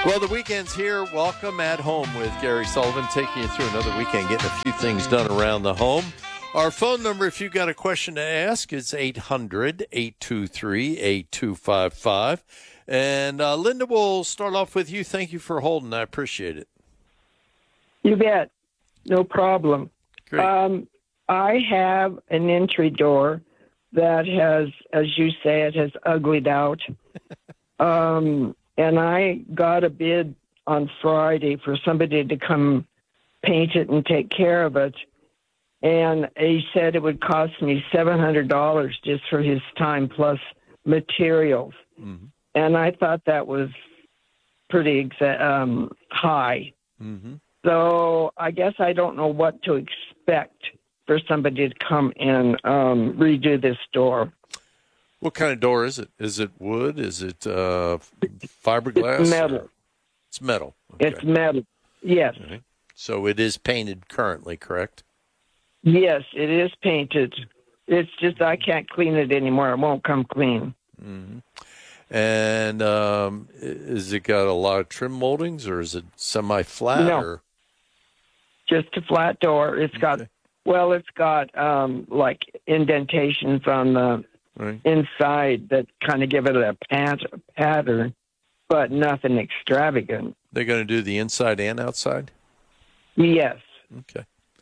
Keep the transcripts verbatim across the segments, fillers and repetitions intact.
Well, the weekend's here. Welcome at Home with Gary Sullivan, taking you through another weekend, getting a few things done around the home. Our phone number, if you've got a question to ask, is eight hundred, eight two three, eight two five five. And uh, Linda, will start off with you. Thank you for holding. I appreciate it. You bet. No problem. Great. Um, I have an entry door that has, as you say, it has uglied out. um, and I got a bid on Friday for somebody to come paint it and take care of it. And he said it would cost me seven hundred dollars just for his time plus materials. Mm-hmm. And I thought that was pretty exa- um, high. Mm-hmm. So I guess I don't know what to expect for somebody to come and um, redo this door. What kind of door is it? Is it wood? Is it uh, fiberglass? It's metal. It's metal. Okay. It's metal. Yes. Right. So it is painted currently, correct? Yes, it is painted. It's just I can't clean it anymore. It won't come clean. Mm-hmm. And um, is it got a lot of trim moldings, or is it semi-flat? No, or? Just a flat door. It's got, okay. well, it's got um, like indentations on the right. inside that kind of give it a pat- pattern, but nothing extravagant. They're going to do the inside and outside? Yes. Okay.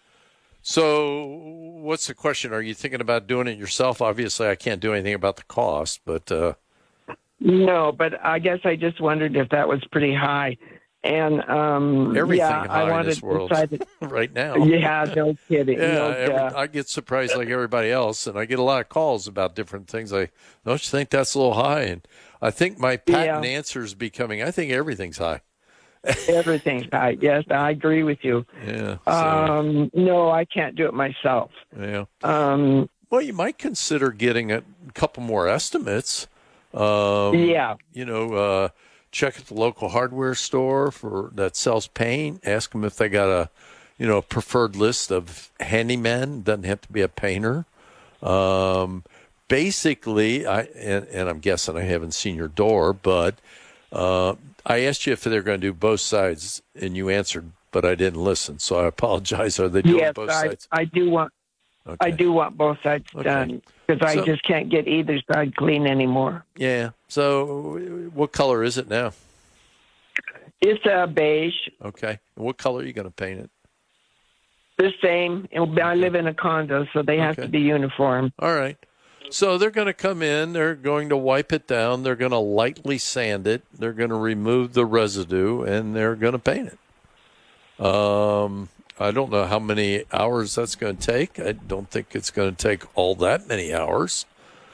So what's the question? Are you thinking about doing it yourself? Obviously, I can't do anything about the cost, but... Uh... No, but I guess I just wondered if that was pretty high. And um, everything yeah, high I wanted in this world to, right now. Yeah, no kidding. Yeah, no every, I get surprised like everybody else, and I get a lot of calls about different things. Like, don't you think that's a little high? And I think my patent yeah. answer is becoming, I think everything's high. Everything's high. Yes, I agree with you. Yeah. So, um, no, I can't do it myself. Yeah. Um, well, you might consider getting a couple more estimates. Um, yeah. You know, uh, check at the local hardware store for that sells paint. Ask them if they got a, you know, preferred list of handymen. Doesn't have to be a painter. Um, basically, I and, and I'm guessing I haven't seen your door, but uh, I asked you if they're going to do both sides, and you answered, but I didn't listen. So I apologize. Are they doing yes, both I, sides? I do want. Okay. I do want both sides okay. done because so, I just can't get either side clean anymore. Yeah. So, what color is it now? It's a beige. Okay. And what color are you going to paint it? The same. I live in a condo, so they have okay. to be uniform. All right. So they're going to come in. They're going to wipe it down. They're going to lightly sand it. They're going to remove the residue, and they're going to paint it. Um. I don't know how many hours that's going to take. I don't think it's going to take all that many hours.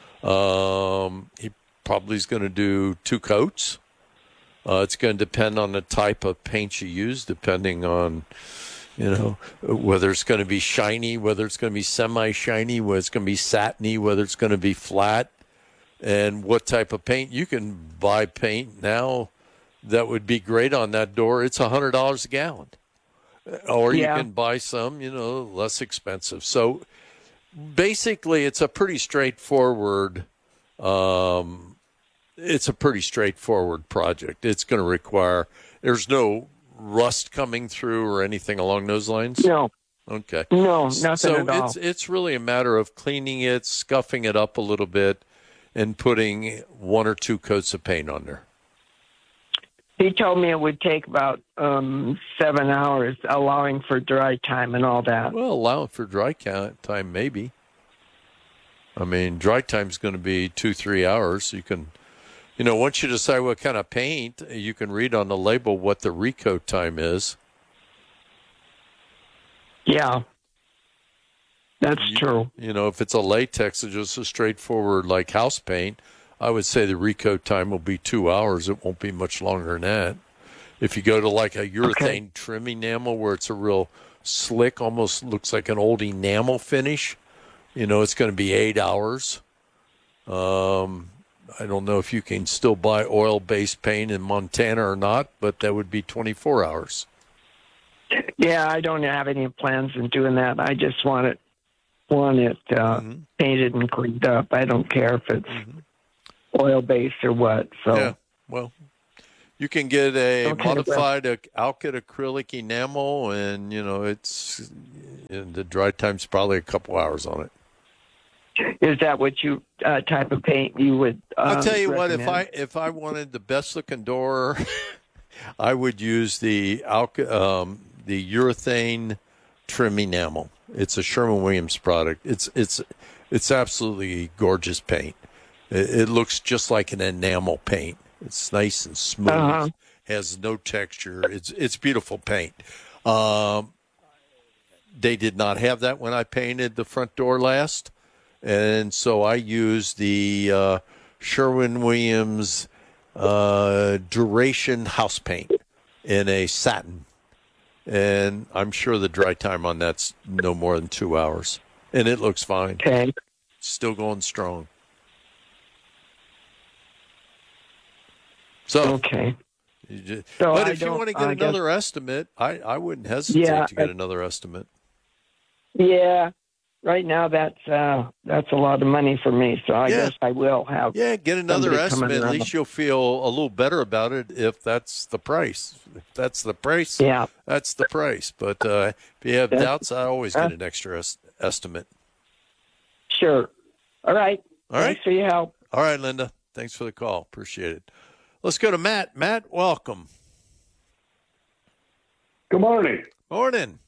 Um, he probably is going to do two coats. Uh, it's going to depend on the type of paint you use, depending on, you know, whether it's going to be shiny, whether it's going to be semi-shiny, whether it's going to be satiny, whether it's going to be flat, and what type of paint. You can buy paint now that would be great on that door. It's one hundred dollars a gallon. Or you yeah. can buy some, you know, less expensive. So basically, it's a pretty straightforward. Um, it's a pretty straightforward project. It's going to require. There's no rust coming through or anything along those lines. No. Okay. No, nothing so at all. it's it's really a matter of cleaning it, scuffing it up a little bit, and putting one or two coats of paint on there. He told me it would take about um, seven hours, allowing for dry time and all that. Well, allowing for dry time, maybe. I mean, dry time's going to be two, three hours. You can, you know, once you decide what kind of paint, you can read on the label what the recoat time is. Yeah, that's you, true. You know, if it's a latex, it's just a straightforward like house paint, I would say the recoat time will be two hours. It won't be much longer than that. If you go to like a urethane okay. trim enamel where it's a real slick, almost looks like an old enamel finish, you know, it's going to be eight hours. Um, I don't know if you can still buy oil-based paint in Montana or not, but that would be twenty-four hours. Yeah, I don't have any plans in doing that. I just want it, want it uh, mm-hmm. painted and cleaned up. I don't care if it's mm-hmm. oil-based or what. So, yeah, well, You can get a Okay, modified ac- Alkyd acrylic enamel, and you know it's and the dry time's probably a couple hours on it. Is that what you uh, type of paint you would? Uh, I'll tell you what, if recommend? I if I wanted the best looking door, I would use the Alka, um, the urethane trim enamel. It's a Sherwin-Williams product. It's it's it's absolutely gorgeous paint. It, it looks just like an enamel paint. It's nice and smooth. Uh-huh. Has no texture. It's it's beautiful paint. Um, they did not have that when I painted the front door last, and so I used the uh, Sherwin-Williams uh, Duration house paint in a satin, and I'm sure the dry time on that's no more than two hours, and it looks fine. Okay. Still going strong. So, Okay. you just, So but I if you don't- want to get I guess- another estimate, I, I wouldn't hesitate Yeah, to get I- another estimate. Yeah. Right now, that's uh, that's a lot of money for me. So I Yeah. guess I will have. Yeah, get another somebody coming estimate. At around. least you'll feel a little better about it if that's the price. If that's the price, Yeah. that's the price. But uh, if you have That's- doubts, I always uh, get an extra es- estimate. Sure. All right. All right. Thanks for your help. All right, Linda. Thanks for the call. Appreciate it. Let's go to Matt. Matt, welcome. Good morning. Morning.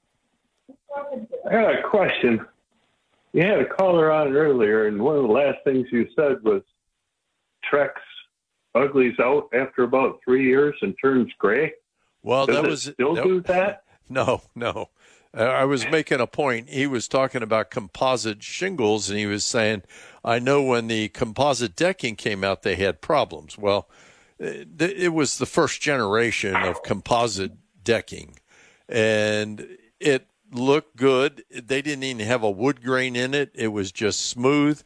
I got a question. You had a caller on earlier, and one of the last things you said was Trex uglies out after about three years and turns gray. Well, Does that it was still that- do that? No, no. Uh, I was making a point. He was talking about composite shingles, and he was saying, I know when the composite decking came out, they had problems. Well, it, it was the first generation of composite decking, and it looked good. They didn't even have a wood grain in it. It was just smooth,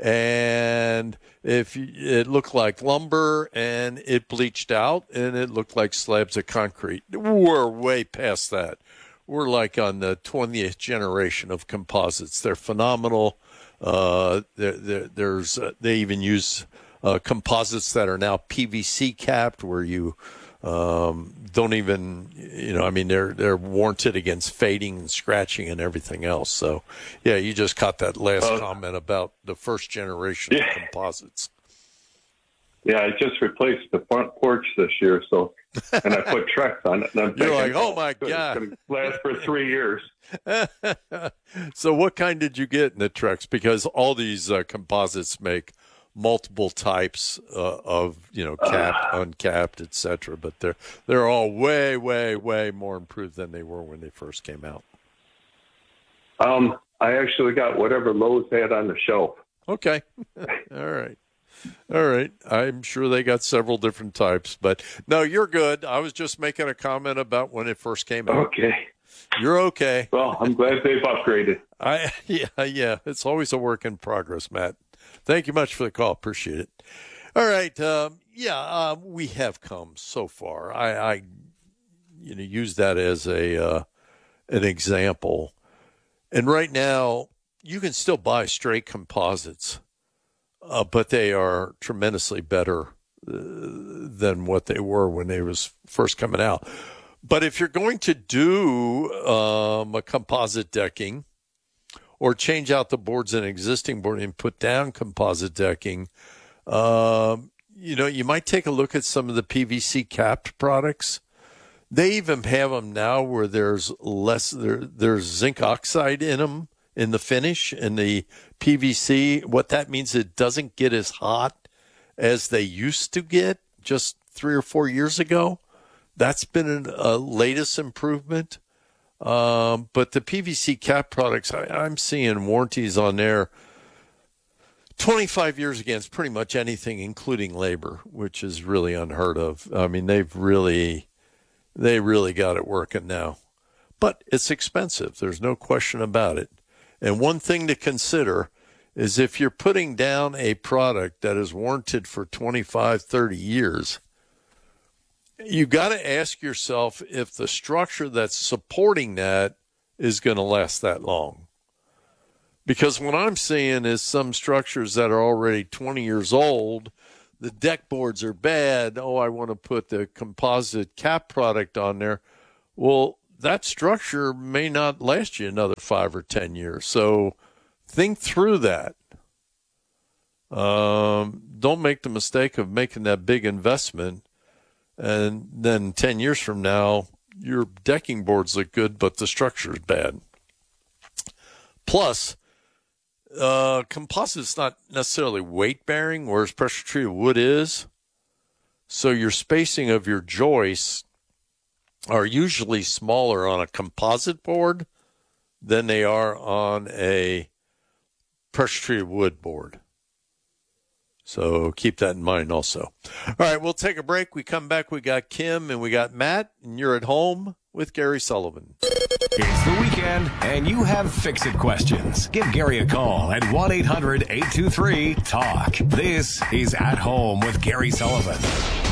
and if you, it looked like lumber, and it bleached out, and it looked like slabs of concrete. We're way past that. We're like on the twentieth generation of composites. They're phenomenal. Uh, there, there, there's uh, they even use uh, composites that are now P V C capped, where you um, don't even, you know, I mean, they're they're warranted against fading and scratching and everything else. So, yeah, you just caught that last Uh, comment about the first generation Yeah. of composites. Yeah, I just replaced the front porch this year, so and I put Trex on it. And I'm You're thinking, like, oh my good, God. it's going to last for three years. So what kind did you get in the Trex? Because all these uh, composites make multiple types uh, of, you know, capped, uncapped, et cetera. But they're they're all way, way, way more improved than they were when they first came out. Um, I actually got whatever Lowe's had on the shelf. Okay. All right. All right. I'm sure they got several different types, but no, you're good. I was just making a comment about when it first came out. Okay. You're okay. Well, I'm glad they've upgraded. I yeah, yeah. It's always a work in progress, Matt. Thank you much for the call. Appreciate it. All right. Um, yeah, uh, we have come so far. I, I you know, use that as a uh, an example. And right now, you can still buy straight composites, uh, but they are tremendously better uh, than what they were when they was first coming out. But if you're going to do um, a composite decking or change out the boards in an existing board and put down composite decking, um, you know, you might take a look at some of the P V C capped products. They even have them now where there's less, there, there's zinc oxide in them in the finish, and the P V C. What that means, it doesn't get as hot as they used to get just three or four years ago. That's been an, a latest improvement. Um, but the P V C cap products, I, I'm seeing warranties on there twenty-five years against pretty much anything, including labor, which is really unheard of. I mean, they've really, they really got it working now. But it's expensive. There's no question about it. And one thing to consider is if you're putting down a product that is warranted for twenty-five, thirty years, you got to ask yourself if the structure that's supporting that is going to last that long. Because what I'm seeing is some structures that are already twenty years old the deck boards are bad. Oh, I want to put the composite cap product on there. Well, that structure may not last you another five or ten years. So think through that. Um, don't make the mistake of making that big investment, and then ten years from now, your decking boards look good, but the structure is bad. Plus, uh, composite's not necessarily weight-bearing, whereas pressure-treated wood is. So your spacing of your joists are usually smaller on a composite board than they are on a pressure-treated wood board. So keep that in mind also. All right, we'll take a break. We come back. We got Kim and we got Matt, and you're at home with Gary Sullivan. It's the weekend, and you have fix-it questions. Give Gary a call at one eight hundred eight two three talk. This is At Home with Gary Sullivan.